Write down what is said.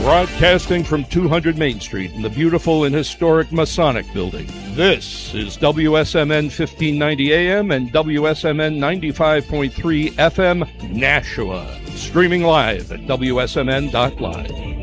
Broadcasting from 200 Main Street in the beautiful and historic Masonic Building. This is WSMN 1590 AM and WSMN 95.3 FM, Nashua. Streaming live at WSMN.live.